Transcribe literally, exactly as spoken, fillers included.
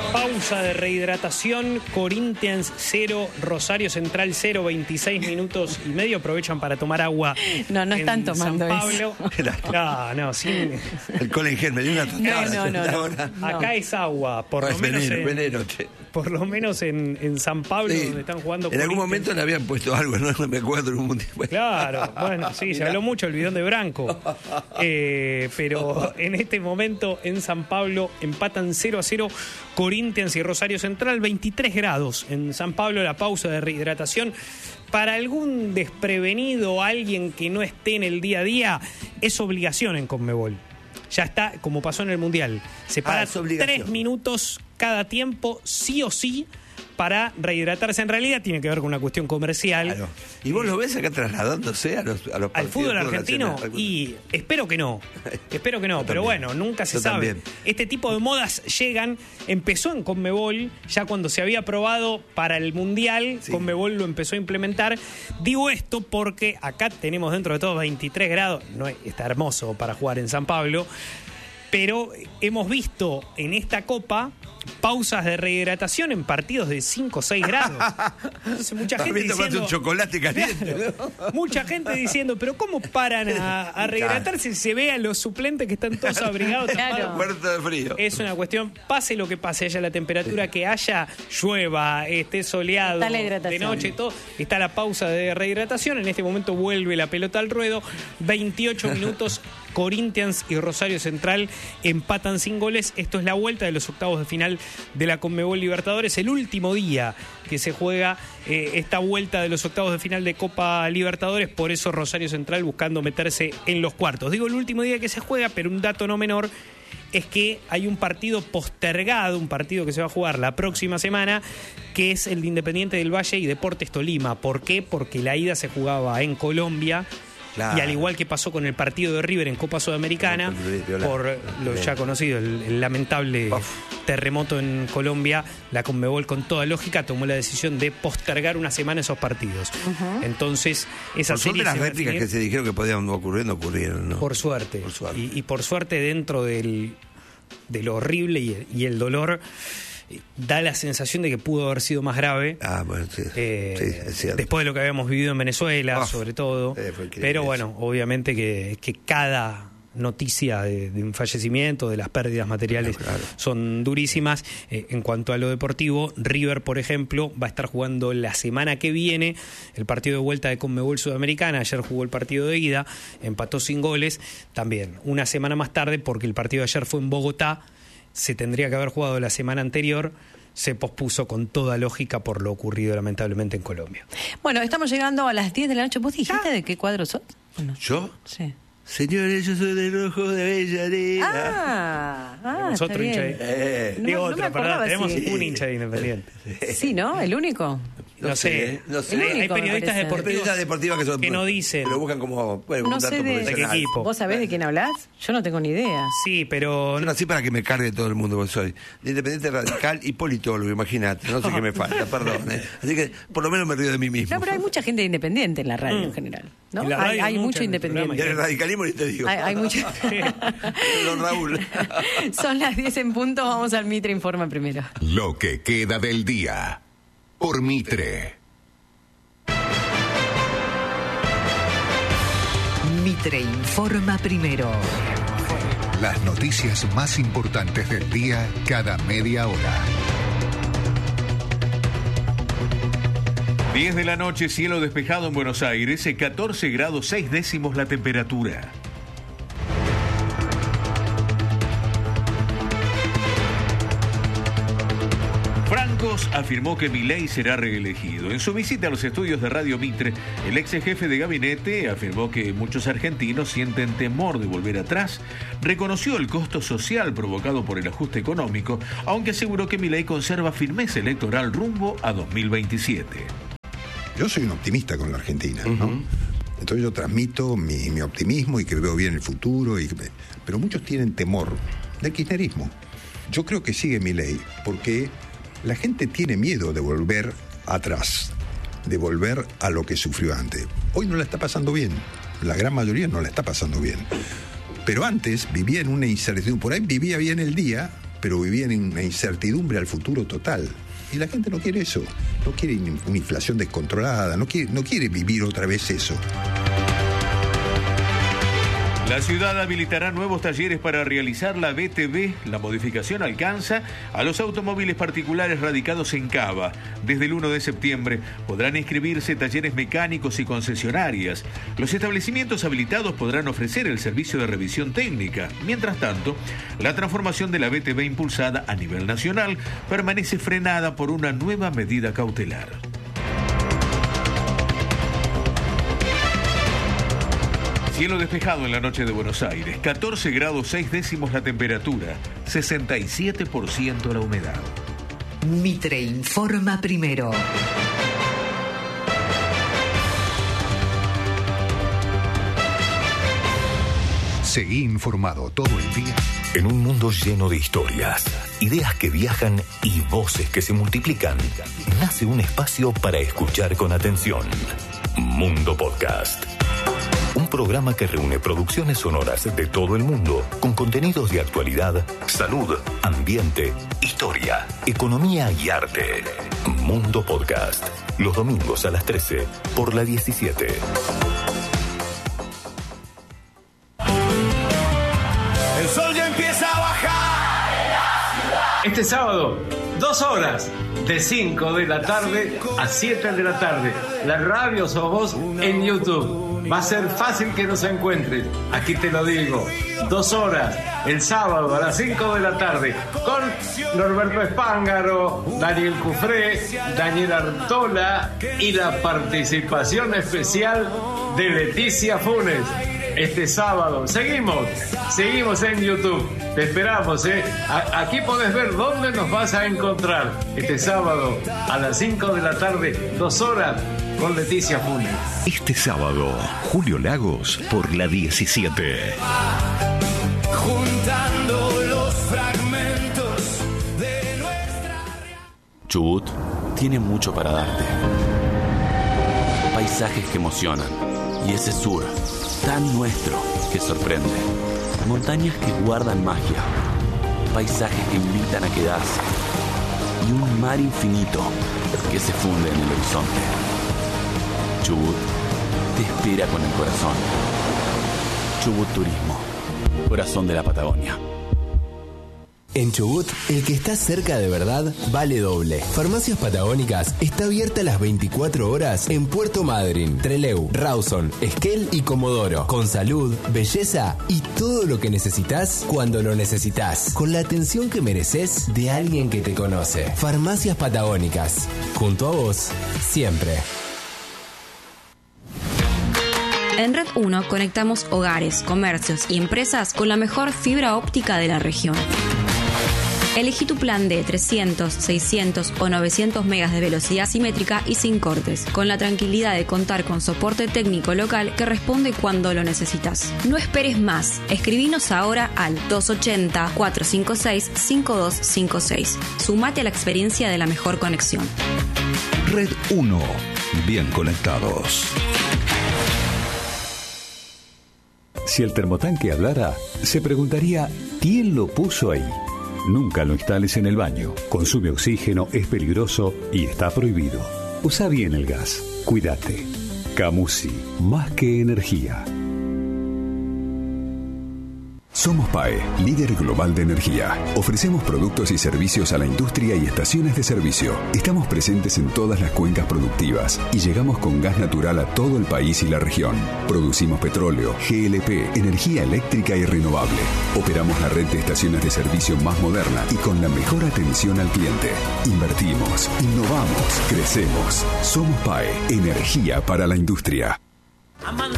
Pausa de rehidratación, Corinthians cero, Rosario Central cero, veintiséis minutos y medio. Aprovechan para tomar agua. No, no están tomando San Pablo. eso. No, no, sin... El Colengel me dio una tostada. No, no, no, no. Acá es agua, por No, lo es menos veneno, en, veneno, che. por lo menos en, en San Pablo, Sí. donde están jugando. En algún Corinthians. momento le habían puesto algo, no, no me acuerdo en un mundial. Claro, bueno, sí, se habló mucho el bidón de Branco. Eh, pero en este momento en San Pablo empatan cero a cero Corinthians y Rosario Central, veintitrés grados en San Pablo. La pausa de rehidratación. Para algún desprevenido, alguien que no esté en el día a día, es obligación en Conmebol. Ya está, como pasó en el Mundial. Se para Ah, es obligación. tres minutos cada tiempo, sí o sí, para rehidratarse. En realidad tiene que ver con una cuestión comercial. Claro. ¿Y vos lo ves acá trasladándose a los, a los Al partidos fútbol de argentino, nacional? y espero que no, espero que no, Yo pero también. bueno, nunca se Yo sabe. también. Este tipo de modas llegan, empezó en Conmebol, ya cuando se había aprobado para el Mundial, Sí. Conmebol lo empezó a implementar. Digo esto porque acá tenemos dentro de todo veintitrés grados, no es- está hermoso para jugar en San Pablo, pero hemos visto en esta Copa pausas de rehidratación en partidos de cinco o seis grados. Entonces mucha Estás gente viendo más diciendo... un chocolate caliente, Claro. ¿no? Mucha gente diciendo, pero ¿cómo paran a, a rehidratarse si se ve a los suplentes que están todos abrigados? Claro. tapados? Muerto de frío. Es una cuestión, pase lo que pase, haya la temperatura que haya, llueva, esté soleado, Está la de hidratación. noche, todo, está la pausa de rehidratación. En este momento vuelve la pelota al ruedo. veintiocho minutos, Corinthians y Rosario Central empatan sin goles. Esto es la vuelta de los octavos de final de la Conmebol Libertadores, el último día que se juega eh, esta vuelta de los octavos de final de Copa Libertadores. Por eso Rosario Central buscando meterse en los cuartos. Digo el último día que se juega, pero un dato no menor es que hay un partido postergado, un partido que se va a jugar la próxima semana, que es el de Independiente del Valle y Deportes Tolima. ¿Por qué? Porque la ida se jugaba en Colombia. Claro. Y al igual que pasó con el partido de River en Copa Sudamericana, por lo ya conocido, el, el lamentable Uf. terremoto en Colombia, la Conmebol con toda lógica tomó la decisión de postergar una semana esos partidos. Entonces, esa Por suerte serie las se va a réplicas definir- que se dijeron que podían ocurrir, no ocurrieron, ¿no? por suerte. Por suerte. Y, y por suerte dentro del, de lo horrible y el, y el dolor, eh, da la sensación de que pudo haber sido más grave. Ah, bueno, sí. Eh, sí, es cierto. después de lo que habíamos vivido en Venezuela, Uf, sobre todo. eh, fue increíble Pero eso. bueno, obviamente que, que cada noticia de, de un fallecimiento, de las pérdidas materiales, No, claro. son durísimas. Eh, en cuanto a lo deportivo, River, por ejemplo, va a estar jugando la semana que viene el partido de vuelta de Conmebol Sudamericana. Ayer jugó el partido de ida, empató sin goles. También una semana más tarde, porque el partido de ayer fue en Bogotá, se tendría que haber jugado la semana anterior, se pospuso con toda lógica por lo ocurrido lamentablemente en Colombia. Bueno, estamos llegando a las diez de la noche. ¿Vos dijiste de qué cuadro sos? ¿O no? ¿Yo? Sí. Señores, yo soy de rojo de Avellaneda. Ah, ah, Tenemos está otro bien. hincha de- Eh, No, Digo no otro, me perdón, acordaba tenemos si- un hincha de Independiente. Sí, ¿no? ¿El único? No, sé, no sé. El Hay, hay único, me periodistas parece. deportivos Periodistas deportivas que son. que no dicen. Pero buscan como. Bueno, No un dato sé de- profesional. ¿De qué equipo? ¿Vos sabés de quién hablas? Yo no tengo ni idea. Sí, pero Yo nací para que me cargue todo el mundo que soy. De Independiente Radical y politólogo, imagínate. No sé qué me falta, perdón. ¿eh? Así que por lo menos me río de mí mismo. No, pero hay mucha gente independiente en la radio en general, ¿no? En la Hay, radio hay mucho, mucho en el programa. Y independiente. el radicalismo ni te digo. Hay, hay mucho. Don Raúl. Son las diez en punto, vamos al Mitre Informa primero. Lo que queda del día. Por Mitre. Mitre informa primero. Las noticias más importantes del día cada media hora. diez de la noche, cielo despejado en Buenos Aires, catorce grados seis décimos la temperatura. Francos afirmó que Milei será reelegido. En su visita a los estudios de Radio Mitre, el ex jefe de gabinete afirmó que muchos argentinos sienten temor de volver atrás. Reconoció el costo social provocado por el ajuste económico, aunque aseguró que Milei conserva firmeza electoral rumbo a dos mil veintisiete. Yo soy un optimista con la Argentina, ¿no? Entonces yo transmito mi, mi optimismo y que veo bien el futuro, y que- pero muchos tienen temor del kirchnerismo. Yo creo que sigue Milei, porque la gente tiene miedo de volver atrás, de volver a lo que sufrió antes. Hoy no la está pasando bien, la gran mayoría no la está pasando bien. Pero antes vivía en una incertidumbre, por ahí vivía bien el día, pero vivían en una incertidumbre al futuro total. Y la gente no quiere eso, no quiere una inflación descontrolada, no quiere, no quiere vivir otra vez eso. La ciudad habilitará nuevos talleres para realizar la B T V. La modificación alcanza a los automóviles particulares radicados en Cava. Desde el uno de septiembre podrán inscribirse talleres mecánicos y concesionarias. Los establecimientos habilitados podrán ofrecer el servicio de revisión técnica. Mientras tanto, la transformación de la B T V impulsada a nivel nacional permanece frenada por una nueva medida cautelar. Cielo despejado en la noche de Buenos Aires, catorce grados seis décimos la temperatura, sesenta y siete por ciento la humedad. Mitre informa primero. Seguí informado todo el día. En un mundo lleno de historias, ideas que viajan y voces que se multiplican, nace un espacio para escuchar con atención. Mundo Podcast. Un programa que reúne producciones sonoras de todo el mundo con contenidos de actualidad, salud, ambiente, historia, economía y arte. Mundo Podcast. Los domingos a las trece por la diecisiete. El sol ya empieza a bajar. Este sábado, dos horas, de cinco de la tarde a siete de la tarde. La radio sos vos en YouTube. Va a ser fácil que nos encuentres. Aquí te lo digo. Dos horas, el sábado a las cinco de la tarde, con Norberto Espángaro, Daniel Cufré, Daniel Artola y la participación especial de Leticia Funes. Este sábado. Seguimos, seguimos en YouTube. Te esperamos, ¿eh? A- aquí podés ver dónde nos vas a encontrar. Este sábado a las cinco de la tarde, dos horas, con Leticia Funes. Este sábado, Julio Lagos por la diecisiete. Juntando los fragmentos de nuestra... Chubut tiene mucho para darte. Paisajes que emocionan. Y ese sur, tan nuestro, que sorprende. Montañas que guardan magia. Paisajes que invitan a quedarse. Y un mar infinito que se funde en el horizonte. Chubut te espera con el corazón. Chubut Turismo, corazón de la Patagonia. En Chubut, el que está cerca de verdad vale doble. Farmacias Patagónicas está abierta las veinticuatro horas en Puerto Madryn, Trelew, Rawson, Esquel y Comodoro. Con salud, belleza y todo lo que necesitas cuando lo necesitas. Con la atención que mereces de alguien que te conoce. Farmacias Patagónicas. Junto a vos, siempre. En Red uno conectamos hogares, comercios y empresas con la mejor fibra óptica de la región. Elegí tu plan de trescientos, seiscientos o novecientos megas de velocidad simétrica y sin cortes, con la tranquilidad de contar con soporte técnico local que responde cuando lo necesitas. No esperes más. Escribinos ahora al dos ochenta, cuatrocientos cincuenta y seis, cincuenta y dos cincuenta y seis. Sumate a la experiencia de la mejor conexión. Red uno. Bien conectados. Si el termotanque hablara, se preguntaría ¿quién lo puso ahí? Nunca lo instales en el baño. Consume oxígeno, es peligroso y está prohibido. Usa bien el gas. Cuídate. Camusi, más que energía. Somos P A E, líder global de energía. Ofrecemos productos y servicios a la industria y estaciones de servicio. Estamos presentes en todas las cuencas productivas y llegamos con gas natural a todo el país y la región. Producimos petróleo, G L P, energía eléctrica y renovable. Operamos la red de estaciones de servicio más moderna y con la mejor atención al cliente. Invertimos, innovamos, crecemos. Somos P A E, energía para la industria.